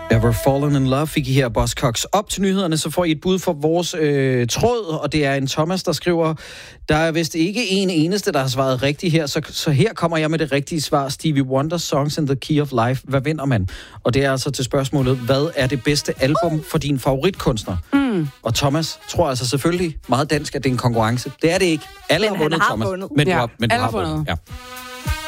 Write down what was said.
Ever Fallen in Love fik I her, Buzzcocks. Op til nyhederne, så får I et bud for vores tråd, og det er en Thomas, der skriver, der er vist ikke en eneste, der har svaret rigtigt her, så her kommer jeg med det rigtige svar. Stevie Wonder's Songs in the Key of Life. Hvad vinder man? Og det er altså til spørgsmålet, hvad er det bedste album for din favoritkunstner? Og Thomas tror altså selvfølgelig meget dansk, at det er en konkurrence. Det er det ikke. Alle har vundet, Thomas. Vundet. Men du har vundet. Ja.